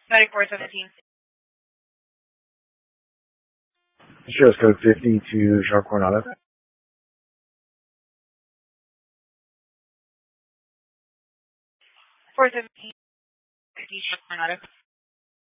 Sorry, 417. Sure, it's code 50 to Sharp Coronado. 417, Sharp Coronado.